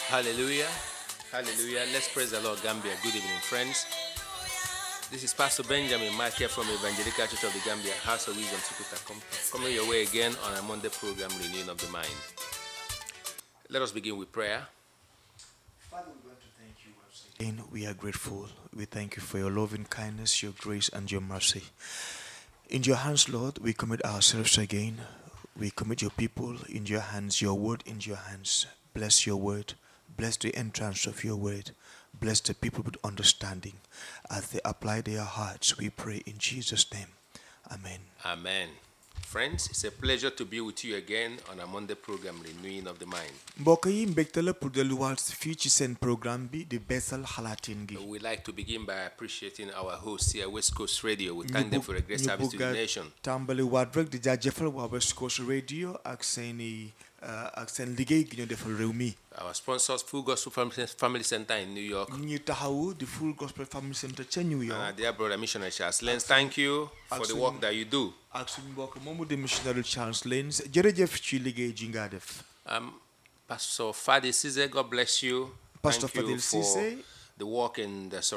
Hallelujah. Hallelujah. Let's praise the Lord, Gambia. Good evening, friends. This is Pastor Benjamin Mark here from Evangelical Church of the Gambia, House of Wisdom, Sukuta, coming your way again on a Monday program, Renewing of the Mind. Let us begin with prayer. Father, we want to thank you once again. We are grateful. We thank you for your loving kindness, your grace, and your mercy. In your hands, Lord, we commit ourselves again. We commit your people in your hands, your word in your hands. Bless your word. Bless the entrance of your word. Bless the people with understanding. As they apply their hearts, we pray in Jesus' name. Amen. Amen. Friends, it's a pleasure to be with you again on a Monday program, Renewing of the Mind. mbokk yi mbégte la pour delluwaat fii ci seen programme bi di beesal xalaatin gi. We'd like to begin by appreciating our hosts here, West Coast Radio. We thank them for a great service to the nation. tàmbali waat rek di jaajëfal waa West Coast Radio ak seen liggéey gi ñu defal réew mi. Our sponsors, Full Gospel Family Center in New York. ñi taxawu di Full Gospel Family Center ca New And our York. dear brother missionary Charles Lenz, thank you for the work that you do. ak suñu mbokk moomu di missionary Charles Lenz jërëjëf ci liggéey ji nga def. Pastor Fadi Cisse, God bless you. Pastor Thank you Fadil for Cisse. the work in the